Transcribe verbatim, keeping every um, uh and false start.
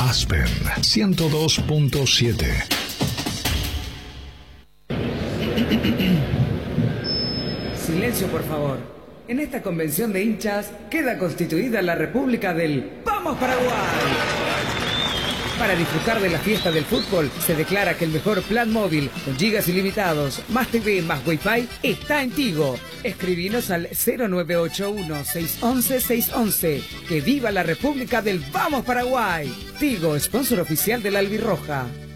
Aspen ciento dos punto siete. Silencio, por favor. En esta convención de hinchas queda constituida la República del ¡Vamos Paraguay! Para disfrutar de la fiesta del fútbol, se declara que el mejor plan móvil, con gigas ilimitados, más T V, más Wi-Fi, está en Tigo. Escribinos al cero nueve ocho uno, seis uno uno, seis uno uno. ¡Que viva la República del Vamos Paraguay! Tigo, sponsor oficial de la Albirroja.